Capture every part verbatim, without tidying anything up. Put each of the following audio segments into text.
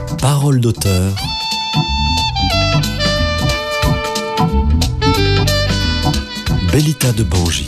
Parole d'auteur. Bellita de Bangi.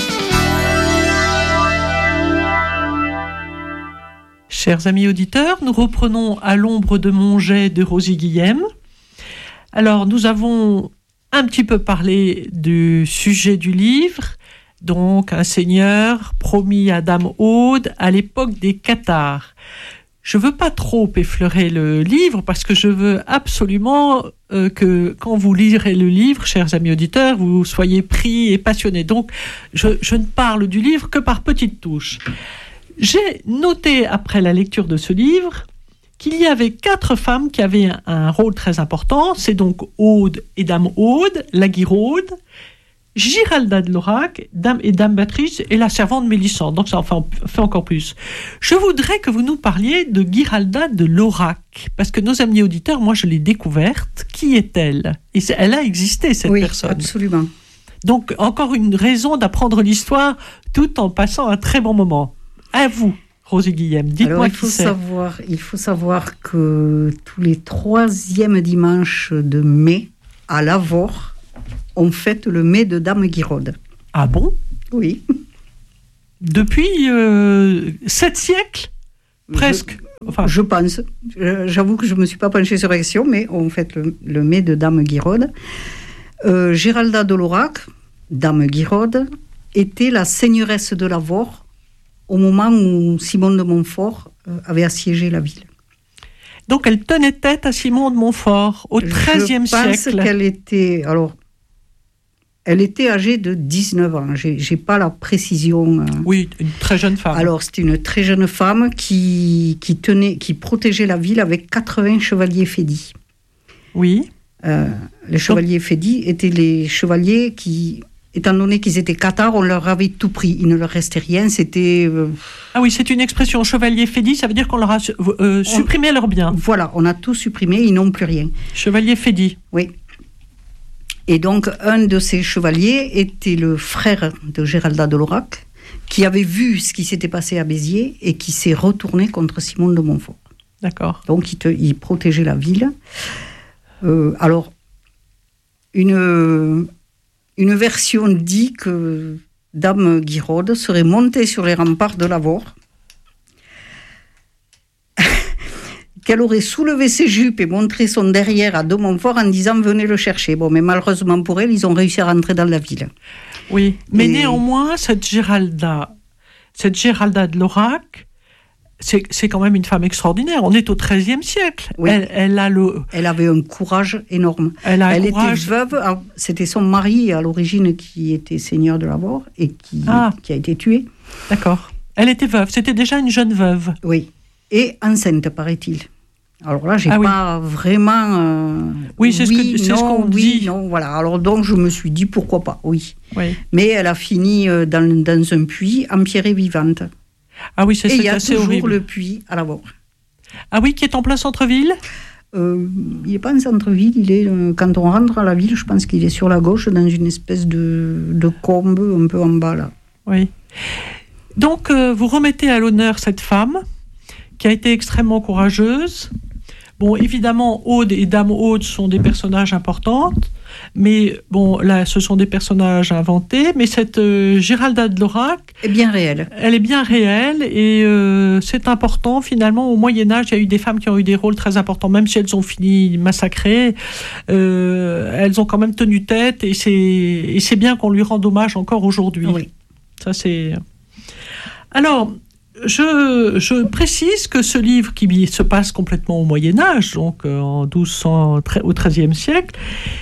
Chers amis auditeurs, nous reprenons À l'ombre de mon jet de Rosie Guillem. Alors, nous avons un petit peu parlé du sujet du livre. Donc, un seigneur promis à Dame Aude à l'époque des Cathares. Je ne veux pas trop effleurer le livre parce que je veux absolument euh, que quand vous lirez le livre, chers amis auditeurs, vous soyez pris et passionnés. Donc, je, je ne parle du livre que par petites touches. J'ai noté après la lecture de ce livre qu'il y avait quatre femmes qui avaient un, un rôle très important. C'est donc Aude et Dame Aude, la Guiraude, Giralda de Laurac, Dame et Dame Béatrice et la servante Mélissande. Donc ça en fait, en fait encore plus. Je voudrais que vous nous parliez de Giralda de Laurac, parce que nos amis auditeurs, moi je l'ai découverte. Qui est-elle ? Et elle a existé, cette oui, personne. Oui, absolument. Donc encore une raison d'apprendre l'histoire tout en passant un très bon moment. À vous, Rosie Guillem, dites-moi. Alors, il qui faut c'est. savoir, il faut savoir que tous les troisièmes dimanches de mai, à Lavore, on fête le mai de Dame Guiraude. Ah bon ? Oui. Depuis euh, sept siècles ? Presque. Je, enfin. je pense. J'avoue que je ne me suis pas penchée sur la question, mais on fête le, le mai de Dame Guiraude. Euh, Giralda de Laurac, Dame Guiraude, était la seigneuresse de Lavore au moment où Simon de Montfort euh, avait assiégé la ville. Donc elle tenait tête à Simon de Montfort au treizième siècle. Je pense qu'elle était... Alors, elle était âgée de dix-neuf ans. Je n'ai pas la précision. Oui, une très jeune femme. Alors, c'était une très jeune femme qui, qui, tenait, qui protégeait la ville avec quatre-vingts chevaliers fédis. Oui. Euh, les chevaliers Donc... fédis étaient les chevaliers qui, étant donné qu'ils étaient cathares, on leur avait tout pris. Il ne leur restait rien. C'était... Euh... Ah oui, c'est une expression. Chevalier fédis, ça veut dire qu'on leur a euh, supprimé on... leurs biens. Voilà, on a tout supprimé, ils n'ont plus rien. Chevalier fédis. Oui. Et donc, un de ces chevaliers était le frère de Giralda de Laurac, qui avait vu ce qui s'était passé à Béziers et qui s'est retourné contre Simon de Montfort. D'accord. Donc, il, te, il protégeait la ville. Euh, alors, une, une version dit que Dame Guiraude serait montée sur les remparts de Lavore, qu'elle aurait soulevé ses jupes et montré son derrière à de Montfort en disant « Venez le chercher ». Bon, mais malheureusement pour elle, ils ont réussi à rentrer dans la ville. Oui, mais et... néanmoins, cette Giralda, cette Giralda de Laurac, c'est, c'est quand même une femme extraordinaire. On est au treizième siècle. Oui. Elle, elle, a le... elle avait un courage énorme. Elle, a un elle courage... était veuve. C'était son mari à l'origine qui était seigneur de Lavore et qui, ah. qui a été tué. D'accord. Elle était veuve. C'était déjà une jeune veuve. Oui. Et enceinte, paraît-il. Alors là, j'ai ah, pas oui. vraiment... Euh, oui, c'est, oui, ce, que, c'est non, ce qu'on oui, dit. Non, voilà. Alors donc, je me suis dit, pourquoi pas, oui. oui. Mais elle a fini dans, dans un puits, empierrée vivante. Ah oui, c'est, c'est assez horrible. Et il y a toujours horrible. le puits à Lavore. Ah oui, qui est en plein centre-ville ? euh, Il n'est pas en centre-ville, il est, euh, quand on rentre à la ville, je pense qu'il est sur la gauche, dans une espèce de, de combe, un peu en bas, là. Oui. Donc, euh, vous remettez à l'honneur cette femme, qui a été extrêmement courageuse. Bon, évidemment, Aude et Dame Aude sont des personnages importants, mais bon, là, ce sont des personnages inventés. Mais cette euh, Giralda de Laurac est bien réelle. Elle est bien réelle et euh, c'est important. Finalement, au Moyen-Âge, il y a eu des femmes qui ont eu des rôles très importants, même si elles ont fini massacrées. Euh, elles ont quand même tenu tête et c'est, et c'est bien qu'on lui rende hommage encore aujourd'hui. Oui. Ça, c'est... Alors... Je, je précise que ce livre qui se passe complètement au Moyen-Âge, donc en douze cents, au treizième siècle,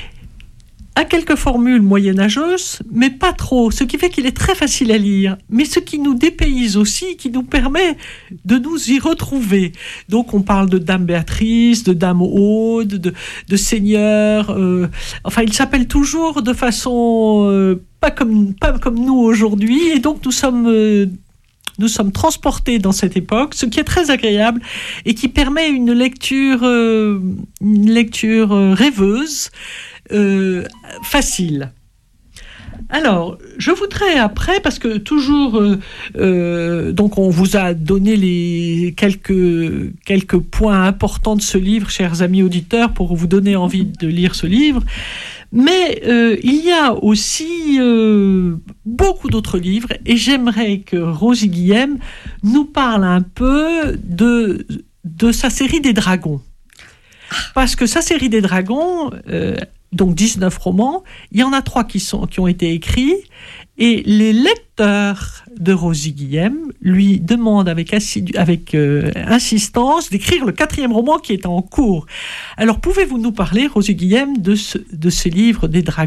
a quelques formules moyenâgeuses, mais pas trop, ce qui fait qu'il est très facile à lire, mais ce qui nous dépayse aussi, qui nous permet de nous y retrouver. Donc on parle de Dame Béatrice, de Dame Aude, de, de Seigneur, euh, enfin il s'appelle toujours de façon euh, pas, comme, pas comme nous aujourd'hui, et donc nous sommes... Euh, Nous sommes transportés dans cette époque, ce qui est très agréable et qui permet une lecture, euh, une lecture rêveuse, euh, facile. Alors, je voudrais après, parce que toujours, euh, euh, donc on vous a donné les quelques, quelques points importants de ce livre, chers amis auditeurs, pour vous donner envie de lire ce livre. Mais euh, il y a aussi euh, beaucoup d'autres livres, et j'aimerais que Rosie Guillem nous parle un peu de, de sa série des dragons. Parce que sa série des dragons, euh, donc dix-neuf romans, il y en a trois qui, sont, qui ont été écrits, et les lecteurs de Rosie Guillem lui demandent avec, assidu, avec euh, insistance d'écrire le quatrième roman qui est en cours. Alors, pouvez-vous nous parler, Rosie Guillem, de ce, de ce livre des dragons ?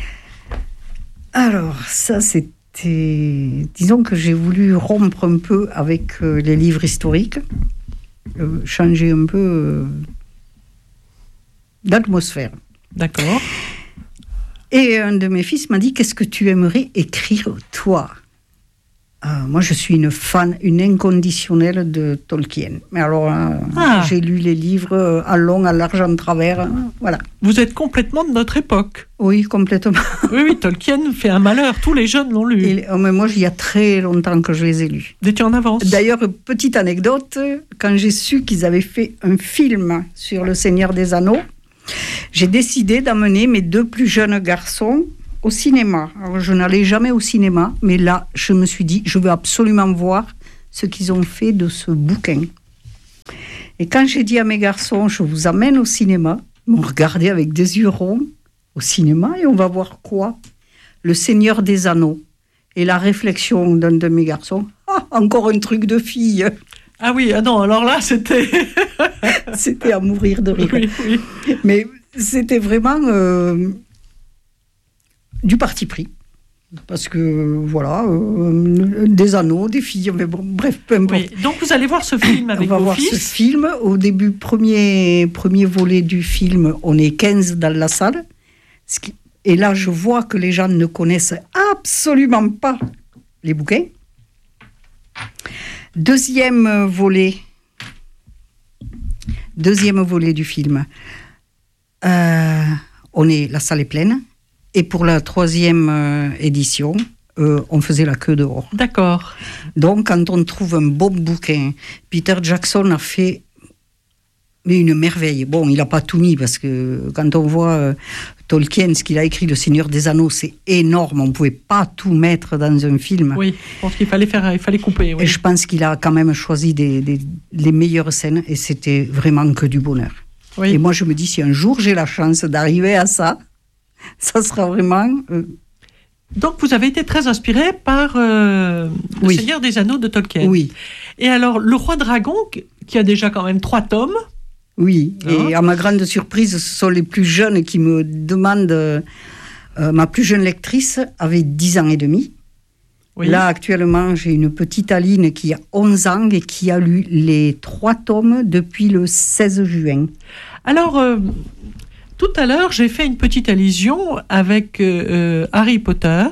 Alors, ça, c'était... Disons que j'ai voulu rompre un peu avec euh, les livres historiques, euh, changer un peu euh, d'atmosphère. D'accord. Et un de mes fils m'a dit, qu'est-ce que tu aimerais écrire, toi ? euh, Moi, je suis une fan, une inconditionnelle de Tolkien. Mais alors, euh, ah. j'ai lu les livres à long, à large, en travers. Hein, voilà. Vous êtes complètement de notre époque. Oui, complètement. Oui, oui, Tolkien fait un malheur. Tous les jeunes l'ont lu. Et, oh, mais moi, il y a très longtemps que je les ai lus. Vous étiez en avance. D'ailleurs, petite anecdote, quand j'ai su qu'ils avaient fait un film sur Le Seigneur des Anneaux, j'ai décidé d'amener mes deux plus jeunes garçons au cinéma. Alors, je n'allais jamais au cinéma, mais là, je me suis dit, je veux absolument voir ce qu'ils ont fait de ce bouquin. Et quand j'ai dit à mes garçons, je vous amène au cinéma, ils m'ont regardé avec des yeux ronds, au cinéma, et on va voir quoi ? Le Seigneur des Anneaux. Et la réflexion d'un de mes garçons, ah, encore un truc de fille. Ah oui, ah non, alors là, c'était... c'était à mourir de rire. Oui, oui. Mais c'était vraiment euh, du parti pris. Parce que, voilà, euh, des anneaux, des filles, mais bon, bref, peu importe. Oui. Donc, vous allez voir ce film avec vos fils ? On va voir ce film. Au début, premier, premier volet du film, on est quinze dans la salle. Ce qui, et là, je vois que les gens ne connaissent absolument pas les bouquins. Deuxième volet, deuxième volet du film, euh, on est, la salle est pleine, et pour la troisième euh, édition, euh, on faisait la queue dehors. D'accord. Donc, quand on trouve un bon bouquin, Peter Jackson a fait mais une merveille. Bon, il n'a pas tout mis, parce que quand on voit euh, Tolkien, ce qu'il a écrit, Le Seigneur des Anneaux, c'est énorme. On ne pouvait pas tout mettre dans un film. Oui, je pense qu'il fallait, faire, il fallait couper. Oui. Et je pense qu'il a quand même choisi des, des, les meilleures scènes, et c'était vraiment que du bonheur. Oui. Et moi, je me dis, si un jour j'ai la chance d'arriver à ça, ça sera vraiment... Euh... Donc, vous avez été très inspiré par euh, Le oui. Seigneur des Anneaux de Tolkien. Oui. Et alors, Le Roi Dragon, qui a déjà quand même trois tomes... Oui, et ah. à ma grande surprise, ce sont les plus jeunes qui me demandent... Euh, ma plus jeune lectrice avait dix ans et demi. Oui. Là, actuellement, j'ai une petite Aline qui a onze ans et qui a lu les trois tomes depuis le seize juin. Alors, euh, tout à l'heure, j'ai fait une petite allusion avec euh, Harry Potter,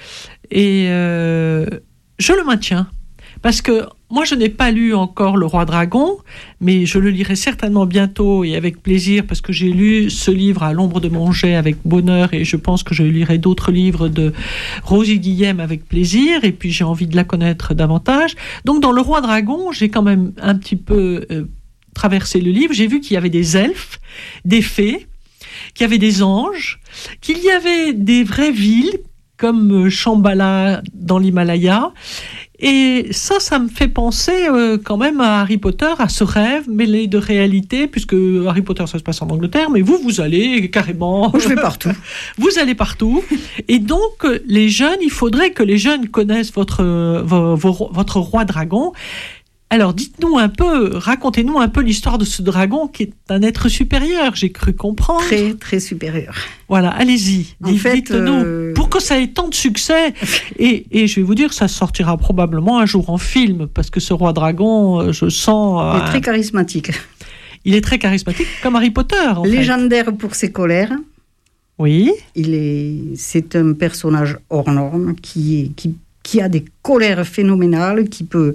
et euh, je le maintiens. Parce que moi, je n'ai pas lu encore Le Roi Dragon, mais je le lirai certainement bientôt et avec plaisir, parce que j'ai lu ce livre à l'ombre de mon jet avec bonheur, et je pense que je lirai d'autres livres de Rosie Guillem avec plaisir, et puis j'ai envie de la connaître davantage. Donc, dans Le Roi Dragon, j'ai quand même un petit peu euh, traversé le livre. J'ai vu qu'il y avait des elfes, des fées, qu'il y avait des anges, qu'il y avait des vraies villes, comme Shambhala dans l'Himalaya. Et ça, ça me fait penser euh, quand même à Harry Potter, à ce rêve mêlé de réalité, puisque Harry Potter, ça se passe en Angleterre, mais vous, vous allez carrément... Je vais partout. Vous allez partout. Et donc, les jeunes, il faudrait que les jeunes connaissent votre, vos, vos, votre roi dragon. Alors, dites-nous un peu, racontez-nous un peu l'histoire de ce dragon qui est un être supérieur, j'ai cru comprendre. Très, très supérieur. Voilà, allez-y, en fait, dites-nous, euh... pour que ça ait tant de succès. Et, et je vais vous dire, ça sortira probablement un jour en film, parce que ce roi dragon, je sens... Il est euh, très charismatique. Il est très charismatique, comme Harry Potter, en Légendaire fait. Pour ses colères. Oui. Il est, c'est un personnage hors norme, qui, est, qui, qui a des colères phénoménales, qui peut...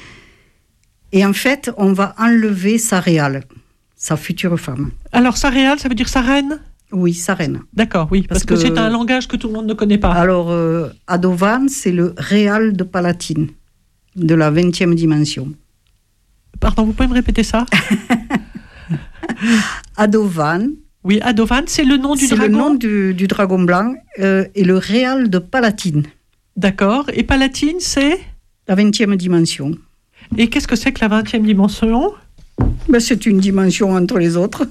Et en fait, on va enlever sa réale, sa future femme. Alors, sa réale, ça veut dire sa reine ? Oui, sa reine. D'accord, oui, parce, parce que, que c'est un langage que tout le monde ne connaît pas. Alors, euh, Adovan, c'est le réal de Palatine, de la vingtième dimension. Pardon, vous pouvez me répéter ça? Adovan. Oui, Adovan, c'est le nom du c'est dragon. C'est le nom du, du dragon blanc euh, et le réal de Palatine. D'accord. Et Palatine, c'est? La vingtième dimension. Et qu'est-ce que c'est que la vingtième dimension? Ben, c'est une dimension entre les autres.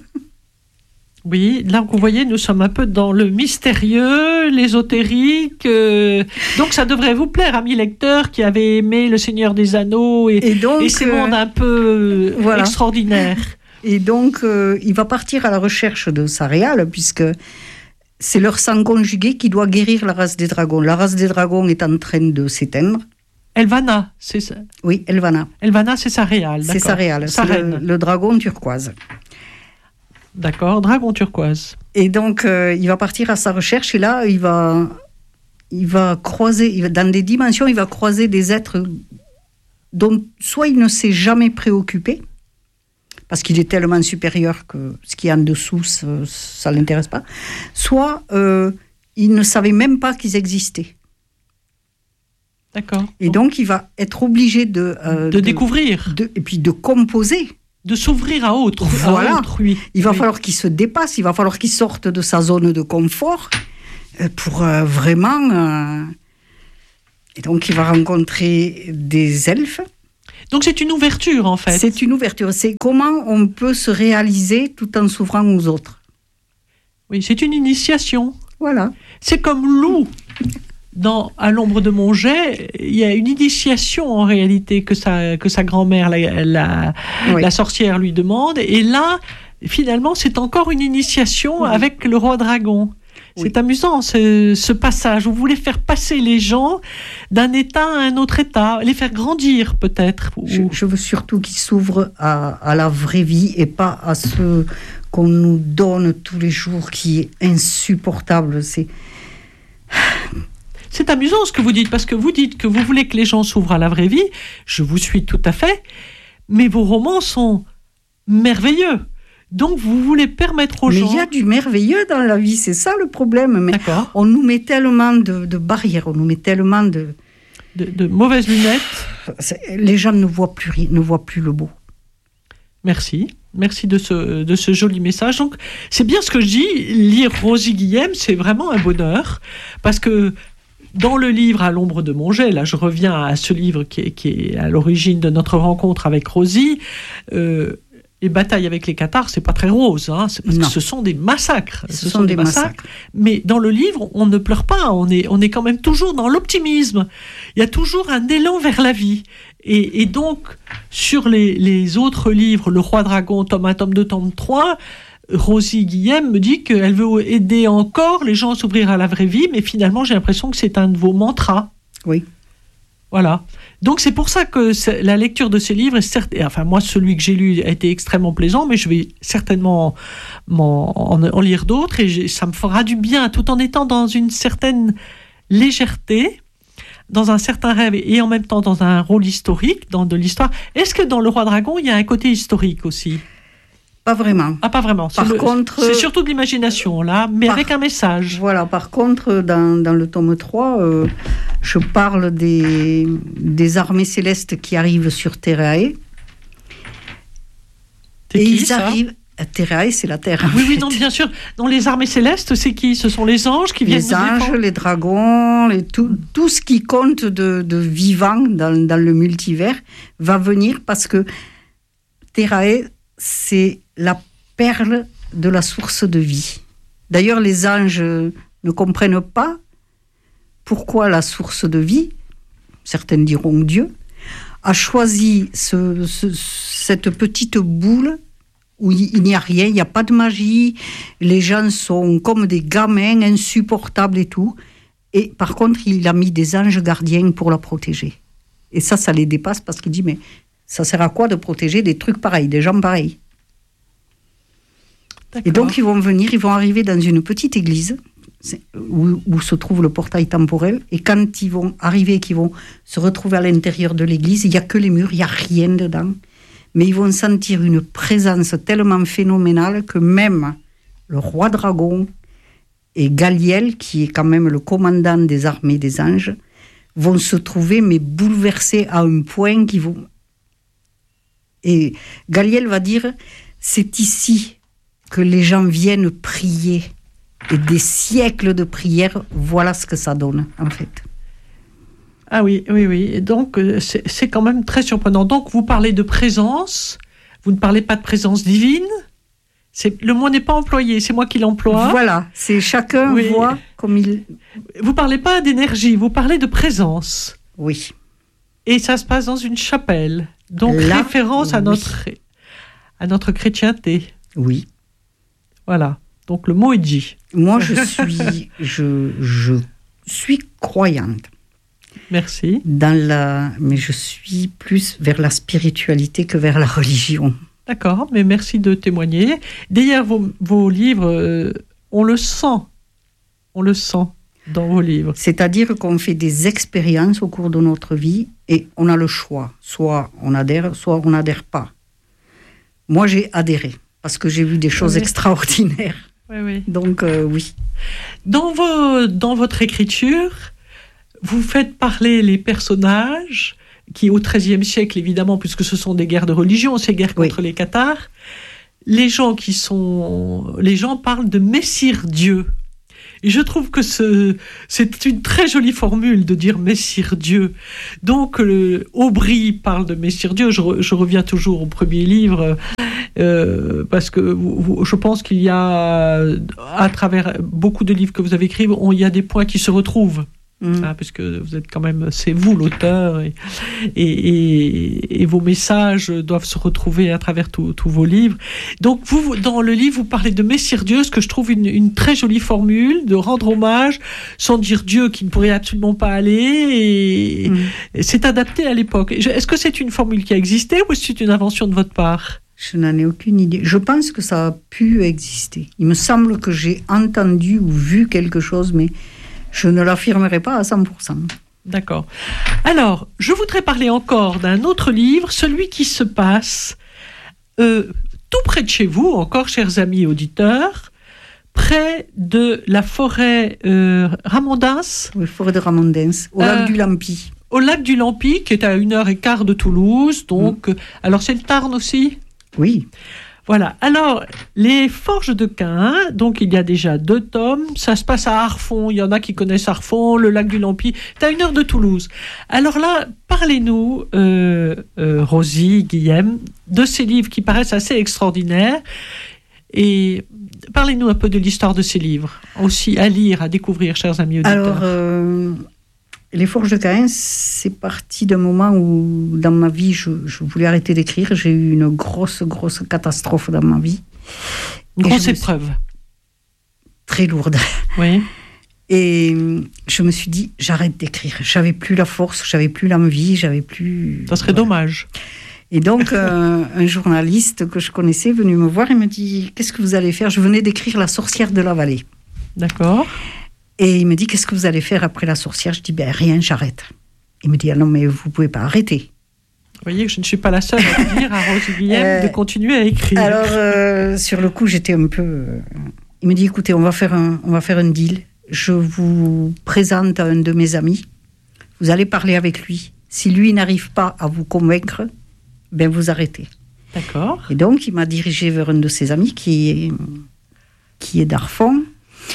Oui, là, vous voyez, nous sommes un peu dans le mystérieux, l'ésotérique. Euh, donc, ça devrait vous plaire, amis lecteurs qui avaient aimé Le Seigneur des Anneaux et, et, donc, et ces euh, mondes un peu voilà. extraordinaires. Et donc, euh, il va partir à la recherche de sa réale, puisque c'est leur sang conjugué qui doit guérir la race des dragons. La race des dragons est en train de s'éteindre. Elvana, c'est ça? Oui, Elvana. Elvana, c'est sa réale, C'est sa réale, c'est le, le dragon turquoise. D'accord, dragon turquoise. Et donc, euh, il va partir à sa recherche, et là, il va, il va croiser, il va, dans des dimensions, il va croiser des êtres dont soit il ne s'est jamais préoccupé, parce qu'il est tellement supérieur que ce qui est en dessous, ça ne l'intéresse pas, soit euh, il ne savait même pas qu'ils existaient. D'accord. Et donc, il va être obligé de... Euh, de, de découvrir. De, et puis de composer. De s'ouvrir à autre. Voilà. À autrui. Il va oui. falloir qu'il se dépasse, il va falloir qu'il sorte de sa zone de confort pour euh, vraiment... Euh... Et donc, il va rencontrer des elfes. Donc, c'est une ouverture, en fait. C'est une ouverture. C'est comment on peut se réaliser tout en s'ouvrant aux autres. Oui, c'est une initiation. Voilà. C'est comme Lou. Dans À l'ombre de mon jet, il y a une initiation en réalité que sa, que sa grand-mère, la, la, oui. la sorcière, lui demande. Et là, finalement, c'est encore une initiation oui. avec le roi dragon. Oui. C'est amusant ce, ce passage. Vous voulez faire passer les gens d'un état à un autre état, les faire grandir peut-être. Je, je veux surtout qu'ils s'ouvrent à, à la vraie vie et pas à ce qu'on nous donne tous les jours qui est insupportable. C'est... C'est amusant ce que vous dites, parce que vous dites que vous voulez que les gens s'ouvrent à la vraie vie. Je vous suis tout à fait. Mais vos romans sont merveilleux. Donc, vous voulez permettre aux mais gens... Mais il y a du merveilleux dans la vie, c'est ça le problème. Mais D'accord. On nous met tellement de, de barrières, on nous met tellement de... De, de mauvaises lunettes. Les gens ne voient plus rien, ne voient plus le beau. Merci. Merci de ce, de ce joli message. Donc, c'est bien ce que je dis. Lire Rosie Guillem, c'est vraiment un bonheur. Parce que dans le livre À l'ombre de mon jet, là, je reviens à ce livre qui est, qui est à l'origine de notre rencontre avec Rosie. Euh, les batailles avec les cathares, c'est pas très rose, hein, c'est parce non. que ce sont des massacres. Ce, ce sont, sont des massacres. massacres. Mais dans le livre, on ne pleure pas. On est, on est quand même toujours dans l'optimisme. Il y a toujours un élan vers la vie. Et, et donc, sur les, les autres livres, Le Roi Dragon, tome un, tome deux, tome trois, Rosie Guillem me dit qu'elle veut aider encore les gens à s'ouvrir à la vraie vie, mais finalement, j'ai l'impression que c'est un de vos mantras. Oui. Voilà. Donc, c'est pour ça que la lecture de ces livres, est certes, enfin, moi, celui que j'ai lu a été extrêmement plaisant, mais je vais certainement m'en, en, en lire d'autres, et ça me fera du bien, tout en étant dans une certaine légèreté, dans un certain rêve, et en même temps dans un rôle historique, dans de l'histoire. Est-ce que dans Le Roi Dragon, il y a un côté historique aussi ? Pas vraiment. Ah, pas vraiment. Par c'est contre, le, c'est surtout de l'imagination, là, mais par, avec un message. Voilà, par contre, dans, dans le tome trois, euh, je parle des, des armées célestes qui arrivent sur Terrae. C'est et qui, ils ça arrivent... Terrae, c'est la Terre. Oui, oui, non, bien sûr. Dans les armées célestes, c'est qui ? Ce sont les anges qui viennent les anges, défendre. Les dragons, les, tout, tout ce qui compte de, de vivant dans, dans le multivers va venir parce que Terrae, c'est la perle de la source de vie. D'ailleurs, les anges ne comprennent pas pourquoi la source de vie, certains diront Dieu, a choisi ce, ce, cette petite boule où il n'y a rien, il n'y a pas de magie, les gens sont comme des gamins insupportables et tout. Et par contre, il a mis des anges gardiens pour la protéger. Et ça, ça les dépasse parce qu'il dit, mais ça sert à quoi de protéger des trucs pareils, des gens pareils ? D'accord. Et donc, ils vont venir, ils vont arriver dans une petite église où, où se trouve le portail temporel. Et quand ils vont arriver, qu'ils vont se retrouver à l'intérieur de l'église, il n'y a que les murs, il n'y a rien dedans. Mais ils vont sentir une présence tellement phénoménale que même le roi dragon et Galiel, qui est quand même le commandant des armées des anges, vont se trouver mais bouleversés à un point qui vont... Et Galiel va dire, c'est ici que les gens viennent prier. Et des siècles de prière, voilà ce que ça donne, en fait. Ah oui, oui, oui. Et donc, c'est, c'est quand même très surprenant. Donc, vous parlez de présence, vous ne parlez pas de présence divine. C'est, le mot n'est pas employé, c'est moi qui l'emploie. Voilà, c'est chacun oui. voit comme il... Vous ne parlez pas d'énergie, vous parlez de présence. Oui. Et ça se passe dans une chapelle. Donc, Là, référence oui. à, notre, à notre chrétienté. Oui. Voilà. Donc, le mot est dit. Moi, je suis, je, je suis croyante. Merci. Dans la, mais je suis plus vers la spiritualité que vers la religion. D'accord, mais merci de témoigner. D'ailleurs, vos, vos livres, euh, on le sent. On le sent dans vos livres. C'est-à-dire qu'on fait des expériences au cours de notre vie et on a le choix. Soit on adhère, soit on n'adhère pas. Moi, j'ai adhéré parce que j'ai vu des choses oui. extraordinaires. Oui, oui. Donc, euh, oui. Dans, vos, dans votre écriture, vous faites parler les personnages qui, au XIIIe siècle, évidemment, puisque ce sont des guerres de religion, ces guerres contre oui. les Cathares, les gens qui sont... Les gens parlent de Messire Dieu. Et je trouve que ce, c'est une très jolie formule de dire Messire Dieu. Donc, le, Aubry parle de Messire Dieu. Je, je reviens toujours au premier livre, euh, parce que vous, vous, je pense qu'il y a, à travers beaucoup de livres que vous avez écrits, on, il y a des points qui se retrouvent. Mmh. Hein, puisque vous êtes quand même, c'est vous l'auteur, et, et, et, et vos messages doivent se retrouver à travers tous vos livres. Donc, vous, dans le livre, vous parlez de Messire Dieu, ce que je trouve une, une très jolie formule, de rendre hommage, sans dire Dieu qui ne pourrait absolument pas aller, et, mmh. et c'est adapté à l'époque. Est-ce que c'est une formule qui a existé, ou est-ce que c'est une invention de votre part ? Je n'en ai aucune idée. Je pense que ça a pu exister. Il me semble que j'ai entendu ou vu quelque chose, mais je ne l'affirmerai pas à cent pour cent. D'accord. Alors, je voudrais parler encore d'un autre livre, celui qui se passe euh, tout près de chez vous, encore, chers amis auditeurs, près de la forêt euh, Ramondens. Oui, forêt de Ramondens, au euh, lac du Lampy. Au lac du Lampy, qui est à une heure et quart de Toulouse. Donc, mmh. Alors, c'est le Tarn aussi ? Oui. Voilà. Alors, les Forges de Caïn, donc il y a déjà deux tomes. Ça se passe à Arfon. Il y en a qui connaissent Arfon, le lac du Lampy. C'est à une heure de Toulouse. Alors là, parlez-nous, euh, euh, Rosie, Guillaume, de ces livres qui paraissent assez extraordinaires. Et parlez-nous un peu de l'histoire de ces livres, aussi à lire, à découvrir, chers amis auditeurs. Alors, euh, les Forges de Caïn, c'est parti d'un moment où, dans ma vie, je, je voulais arrêter d'écrire. J'ai eu une grosse, grosse catastrophe dans ma vie. Une grosse épreuve. Très lourde. Oui. Et je me suis dit, j'arrête d'écrire. J'avais plus la force, j'avais plus l'envie, j'avais plus... Ça serait voilà. Dommage. Et donc, euh, un journaliste que je connaissais est venu me voir et me dit, qu'est-ce que vous allez faire ? Je venais d'écrire La sorcière de la vallée. D'accord. Et il me dit, qu'est-ce que vous allez faire après La sorcière ? Je dis, ben rien, j'arrête. Il me dit, ah non, mais vous ne pouvez pas arrêter. Vous voyez que je ne suis pas la seule à dire à Rose Guillaume euh, de continuer à écrire. Alors, euh, sur le coup, j'étais un peu... Euh... Il me dit, écoutez, on va faire un, on va faire un deal. Je vous présente à un de mes amis. Vous allez parler avec lui. Si lui n'arrive pas à vous convaincre, ben vous arrêtez. D'accord. Et donc, il m'a dirigé vers un de ses amis qui est, qui est d'Arfon.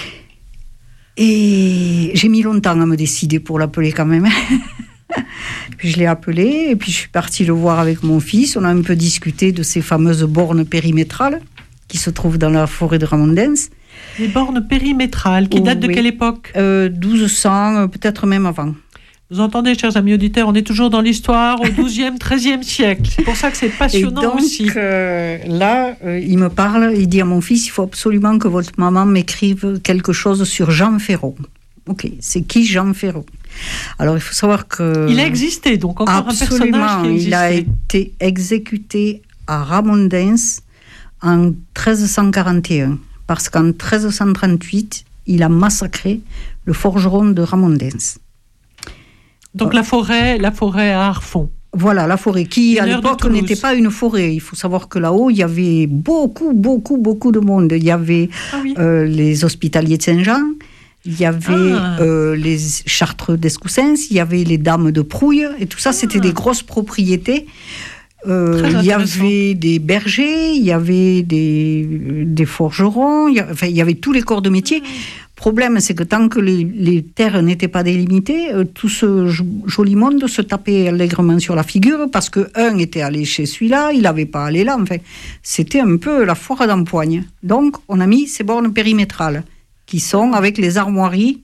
Et j'ai mis longtemps à me décider pour l'appeler quand même. Puis je l'ai appelé et puis je suis partie le voir avec mon fils. On a un peu discuté de ces fameuses bornes périmétrales qui se trouvent dans la forêt de Ramondens. Les bornes périmétrales, qui oh, datent de oui. quelle époque ? euh, douze cents, peut-être même avant. Vous entendez, chers amis auditeurs, on est toujours dans l'histoire au douzième, treizième siècle. C'est pour ça que c'est passionnant et donc, aussi. Euh, là, euh, il me parle, il dit à mon fils, il faut absolument que votre maman m'écrive quelque chose sur Jean Ferraud. Ok, c'est qui Jean Ferraud ? Alors, il faut savoir que... Il a existé, donc encore absolument, un personnage qui existait. Il a été exécuté à Ramondens en treize cent quarante et un, parce qu'en treize cent trente-huit, il a massacré le forgeron de Ramondens. Donc la forêt, la forêt à Arfon. Voilà, la forêt, qui Une à heure de l'époque Toulouse. n'était pas une forêt. Il faut savoir que là-haut, il y avait beaucoup, beaucoup, beaucoup de monde. Il y avait Ah oui. euh, les hospitaliers de Saint-Jean, il y avait Ah. euh, les chartreux d'Escoussens, il y avait les dames de Prouille, et tout ça, c'était des grosses propriétés. Euh, Très il y intéressant. avait des bergers, il y avait des, des forgerons, il y, a- enfin, il y avait tous les corps de métier. Le problème, c'est que tant que les, les terres n'étaient pas délimitées, euh, tout ce jo- joli monde se tapait allègrement sur la figure parce qu'un était allé chez celui-là, il n'avait pas allé là. Enfin, c'était un peu la foire d'empoigne. Donc, on a mis ces bornes périmétrales qui sont avec les armoiries.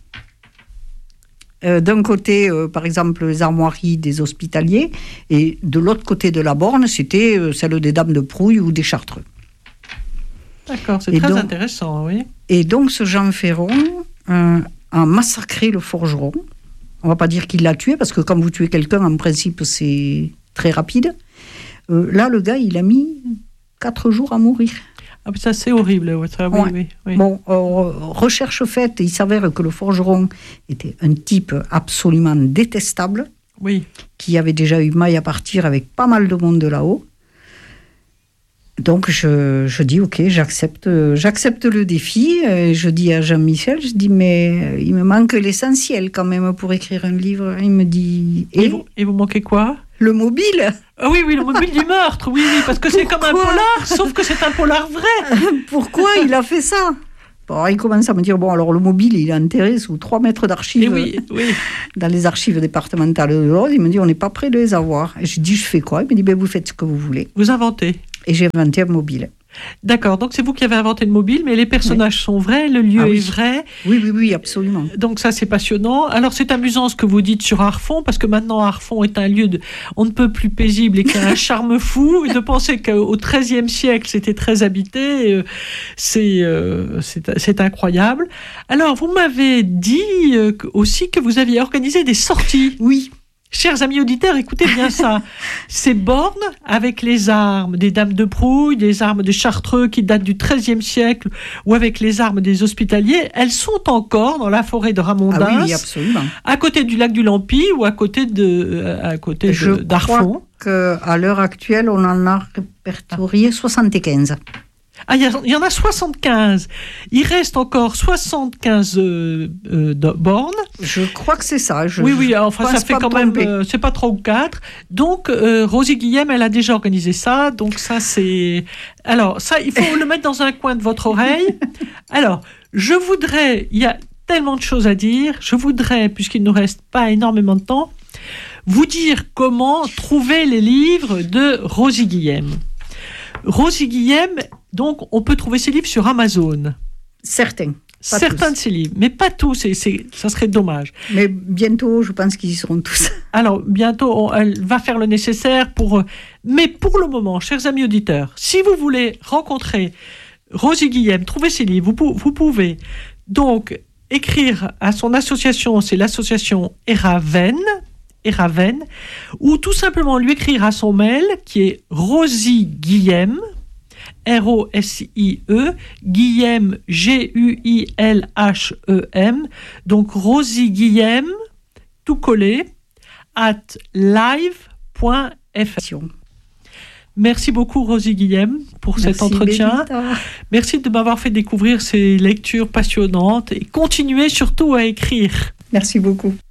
Euh, d'un côté, euh, par exemple, les armoiries des hospitaliers, et de l'autre côté de la borne, c'était euh, celle des dames de Prouille ou des chartreux. D'accord, c'est Et très donc- intéressant, oui. Et donc, ce Jean Ferron euh, a massacré le forgeron. On ne va pas dire qu'il l'a tué, parce que quand vous tuez quelqu'un, en principe, c'est très rapide. Euh, là, le gars, il a mis quatre jours à mourir. Ah, mais ça, c'est horrible. Ouais, ça, oui, Ouais. oui, oui. Bon, euh, recherche faite, il s'avère que le forgeron était un type absolument détestable, Oui. qui avait déjà eu maille à partir avec pas mal de monde de là-haut. Donc je, je dis ok, j'accepte, j'accepte le défi. Et je dis à Jean-Michel, je dis mais il me manque l'essentiel quand même pour écrire un livre. Il me dit Et, et vous, et vous manquez quoi? le mobile. Ah oui, oui, le mobile du meurtre, oui, oui, parce que c'est comme un Pourquoi polar, sauf que c'est un polar vrai. Pourquoi il a fait ça? Bon, il commence à me dire bon alors le mobile il est enterré sous trois mètres Et d'archives. oui, oui. Dans les archives départementales de l'Aude. Il me dit on n'est pas prêt de les avoir. Et je dis je fais quoi? Il me dit ben vous faites ce que vous voulez. Vous inventez. Et j'ai inventé un mobile. D'accord, donc c'est vous qui avez inventé le mobile, mais les personnages sont vrais, le lieu Ah oui. est vrai. Oui oui oui absolument. Donc ça, c'est passionnant. Alors, c'est amusant ce que vous dites sur Arfon, parce que maintenant, Arfon est un lieu de, on ne peut plus paisible et qui a un charme fou. Et de penser qu'au treizième siècle, c'était très habité, euh, c'est, euh, c'est, c'est incroyable. Alors, vous m'avez dit euh, que- aussi que vous aviez organisé des sorties. Oui. Chers amis auditeurs, écoutez bien ça. Ces bornes avec les armes des dames de Prouille, des armes de Chartreux qui datent du treizième siècle, ou avec les armes des hospitaliers, elles sont encore dans la forêt de Ramondens, Ah oui, oui absolument. à côté du lac du Lampy ou à côté de, euh, à côté Je de, d'Arfon. crois qu'à l'heure actuelle, on en a répertorié soixante-quinze. Ah, il y, a- il y en a soixante-quinze. Il reste encore soixante-quinze euh, euh, de- bornes. Je crois que c'est ça. Je, Oui, oui, je enfin, ça pense fait pas quand me même, tromper. euh, c'est pas trois ou quatre. Donc, euh, Rosie Guillem, elle a déjà organisé ça. Donc, ça, c'est. Alors, ça, il faut le mettre dans un coin de votre oreille. Alors, je voudrais, il y a tellement de choses à dire, je voudrais, puisqu'il ne nous reste pas énormément de temps, vous dire comment trouver les livres de Rosie Guillem. Rosie Guillem, donc, on peut trouver ses livres sur Amazon. Certains. Pas Certains tous. de ses livres, mais pas tous, et c'est, ça serait dommage. Mais bientôt, je pense qu'ils y seront tous. Alors, bientôt, on- elle va faire le nécessaire pour... euh, Mais pour le moment, chers amis auditeurs, si vous voulez rencontrer Rosie Guillem, trouver ses livres, vous, pou- vous pouvez donc écrire à son association, c'est l'association Eraven, Eraven, ou tout simplement lui écrire à son mail qui est Rosie Guillem, R O S I E, Guillem, G U I L H E M, donc Rosie Guillem, tout collé, at live point f r. Merci beaucoup Rosie Guillem pour cet Merci, entretien. Bélita. Merci de m'avoir fait découvrir ces lectures passionnantes et continuez surtout à écrire. Merci beaucoup.